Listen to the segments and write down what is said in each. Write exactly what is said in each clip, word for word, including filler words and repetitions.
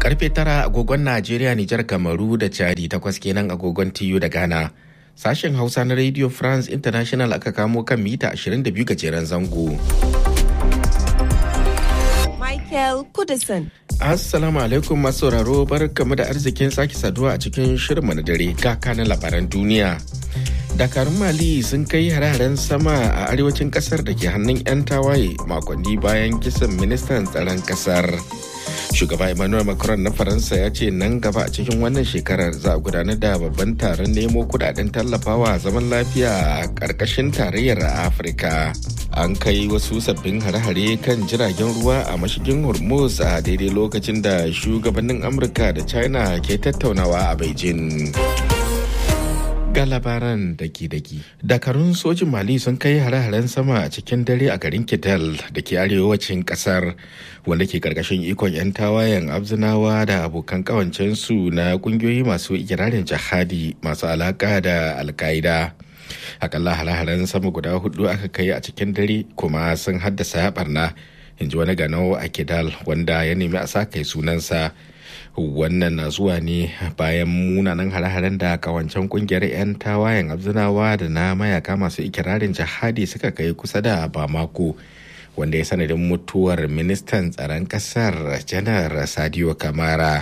Karfe tara agogon Najeriya, Nijar, Kamaru da Chadi, takwas kenan agogon T U da Ghana. Sashen Hausa na Radio France International aka kamo kan mita ashirin da biyu gajeren zango. Michael Kudison. Assalamu alaikum masu sauraro, barkamu da arzikin sake saduwa a cikin shirinmu na dare ga kanin labaran duniya. Dakarun Mali sun kai hare-haren sama a arewacin kasar da ke hannun 'yan tawaye makonni bayan kisan ministan tsaron kasar. Shugaba Emmanuel Macron na Faransa ya ce nan gaba a cikin wannan shekarar za a gudanar da babban taron nemo kudaden tallafawa zaman lafiya a ƙarƙashin tarayyar Afirka. An kai wasu sabbin hare-hare kan jiragen ruwa a mashigin Hormuz a daidai lokacin da shugabannin Amurka da China ke tattaunawa a Beijing. Ga labaran daki-daki. Dakarun sojin Mali sun kai hare-haren sama a cikin dare a garin Kidal da ke arewacin kasar, wanda ke karkashin ikon 'yan tawayen Abzinawa da abokan kawancensu na kungiyoyi masu ikirarin jihadi masu alaka da Al-Qaida. Akalla hare-haren sama guda hudu aka kai a cikin dare kuma sun haddasa barna, in ji wani ganau a Kidal wanda ya nemi a sa kai sunansa. Wannan na zuwa ne bayan munanan hare-haren da kawancen kungiyar 'yan tawayen Abzinawa da na mayaka masu ikirarin jihadi suka kai kusa da Bamako, wanda ya sanadin mutuwar ministan tsaron kasar janar Sadio Kamara.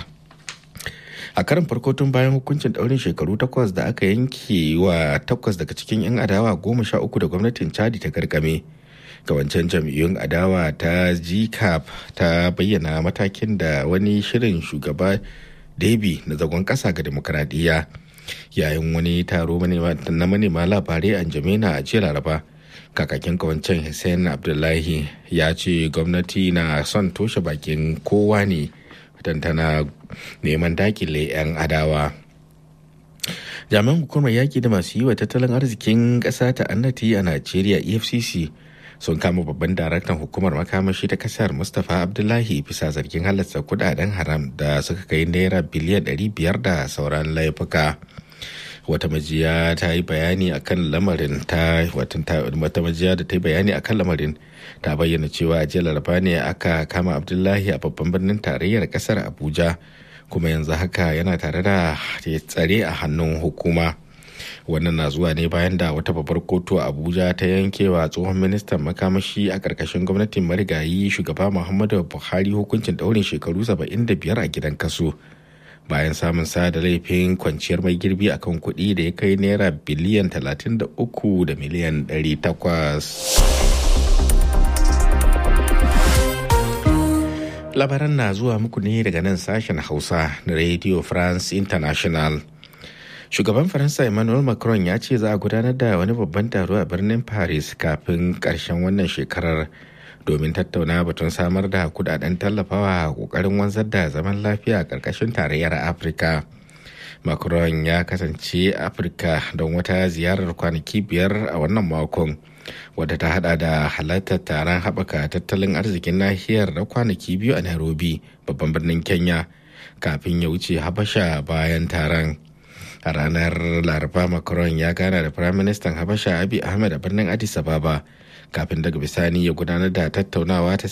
A karin farko tun bayan hukuncin daurin shekaru takwas da aka yanke wa takwas daga cikin 'yan adawa goma sha uku da gwamnatin Chadi ta garkame, kawancen jam'iyyun adawa ta G C A P ta bayyana matakin da wani shirin shugaba Deby na zagon ƙasa ga demokradiyya. Yayin wani taro na manema labarai a N'Djamena a jiya Laraba, kakakin kawancen Hussein Abdullahi ya ce gwamnati na son toshe bakin kowa ne don tana neman dakile 'yan adawa. Jami'an hukumar yaƙi da masu yi wa tattalin arzikin ƙasa ta annati a Najeriya E F C C sun kama babban daraktan hukumar makamashi ta kasar Mustapha Abdullahi bisa zargin halasta kudaden haram da suka kai naira biliyan ɗari biyar da sauran laifuka. Wata majiya ta yi bayani akan lamarin ta wata majiya da ta yi bayani akan lamarin ta bayyana cewa a jiya Laraba ne aka kama Abdullahi a babban birnin tarayyar kasar Abuja, kuma yanzu haka yana tare da tsare a hannun hukuma. Wannan na zuwa ne bayan da wata babbar kotu a Abuja ta yankewa tsohon ministan makamashi a ƙarƙashin gwamnatin marigayi shugaba Muhammadu Buhari hukuncin ɗaurin shekaru saba'in da biyar a gidan kaso, bayan samun sa da laifin kwanciyar mai girbi akan kuɗi da ya kai naira biliyan talatin da uku da miliyan ɗari takwas. Labaran na zuwa muku ne daga nan sashen Hausa na Radio France International. Shugaban Faransa Emmanuel Macron ya ce za a gudanar da wani babban taro a birnin Paris kafin ƙarshen wannan shekarar domin tattauna batun samar da kudaden tallafawa a ƙoƙarin wanzar da zaman lafiya a ƙarƙashin tarayyar Afirka. Macron ya kasance Afirka don wata ziyarar kwanaki biyar a wannan makon, wadda ta hada da halartar taron haɓaka tattalin arzikin nahiyar da kwanaki biyu a Nairobi, babban birnin Kenya, kafin ya wuce Habasha bayan taron. A ranar Laraba, Macron ya gana da Firaministan Habasha Abiy Ahmed a birnin Addis Ababa, kafin daga bisani ya gudanar da tattaunawa ta